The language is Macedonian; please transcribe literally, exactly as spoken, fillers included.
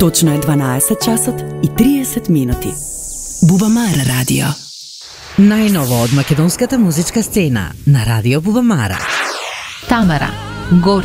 Точно е дванаесет часот и триесет минути. Бубамара радио. Најново од македонската музичка сцена на Радио Бубамара. Тамара, Гор